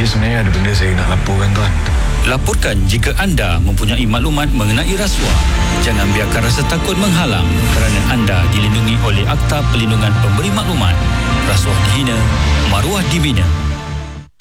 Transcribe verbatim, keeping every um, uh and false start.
Saya sebenarnya ada benda saya nak laporkan, tuan. Laporkan jika anda mempunyai maklumat mengenai rasuah. Jangan biarkan rasa takut menghalang kerana anda dilindungi oleh Akta Perlindungan Pemberi Maklumat. Rasuah dihina, maruah dibina.